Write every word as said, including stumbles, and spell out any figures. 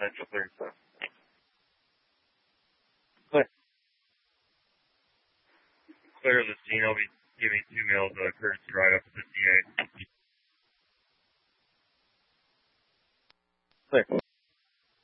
Central third. Clear. Clear the scene. I'll be giving two males a courtesy ride up to fifty-eight. Clear.